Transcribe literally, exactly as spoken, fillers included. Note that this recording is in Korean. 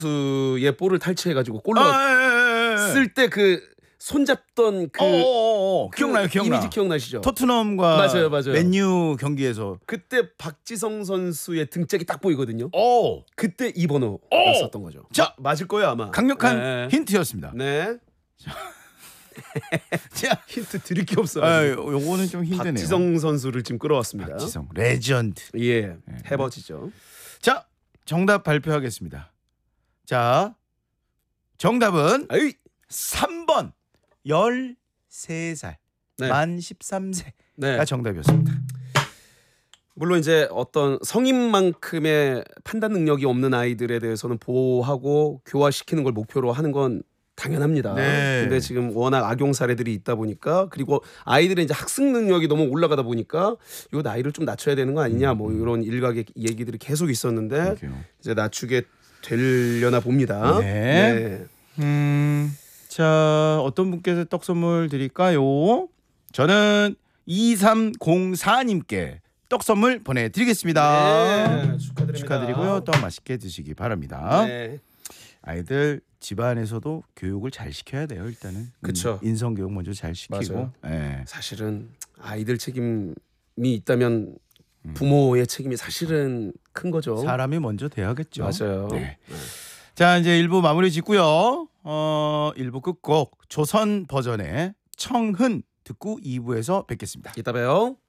의 볼을 탈취해가지고 골로 아, 쓸 때 그 손잡던 그 어어어, 그 기억나요, 기억나. 이미지 기억나시죠? 토트넘과 맞아요, 맞아요. 맨유 경기에서 그때 박지성 선수의 등짝이 딱 보이거든요. 오, 그때 이 번호였었던 거죠. 자, 마, 맞을 거예요 아마. 강력한 네. 힌트였습니다. 네. 자, 힌트 드릴 게 없어요. 아, 요거는 좀 힘드네요. 박지성 선수를 지금 끌어왔습니다. 박지성 레전드. 예, 해버지죠. 자, 정답 발표하겠습니다. 자, 정답은 에이, 삼 번 열세 살 네. 만 십삼 세가 네. 정답이었습니다. 물론 이제 어떤 성인만큼의 판단 능력이 없는 아이들에 대해서는 보호하고 교화시키는 걸 목표로 하는 건 당연합니다. 네. 근데 지금 워낙 악용 사례들이 있다 보니까 그리고 아이들의 이제 학습 능력이 너무 올라가다 보니까 이거 나이를 좀 낮춰야 되는 거 아니냐 뭐 이런 일각의 얘기들이 계속 있었는데 그러게요. 이제 낮추게 되려나 봅니다. 네. 네. 음, 자, 어떤 분께서 떡 선물 드릴까요? 저는 이삼공사 님께 떡 선물 보내드리겠습니다. 네, 축하드립니다. 축하드리고요. 떡 맛있게 드시기 바랍니다. 네. 아이들 집안에서도 교육을 잘 시켜야 돼요. 일단은 그쵸. 음, 인성 교육 먼저 잘 시키고. 맞아요. 네. 사실은 아이들 책임이 있다면 부모의 책임이 사실은 큰 거죠. 사람이 먼저 돼야겠죠. 맞아요. 네. 자, 이제 일 부 마무리 짓고요. 어, 일 부 끝곡 조선 버전의 청흔 듣고 이 부에서 뵙겠습니다. 이따 봬요.